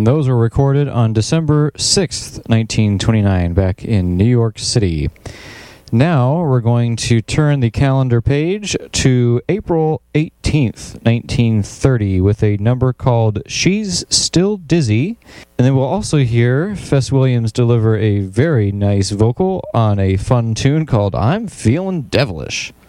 And those were recorded on December 6th, 1929, back in New York City. Now we're going to turn the calendar page to April 18th, 1930, with a number called She's Still Dizzy. And then we'll also hear Fess Williams deliver a very nice vocal on a fun tune called I'm Feeling Devilish.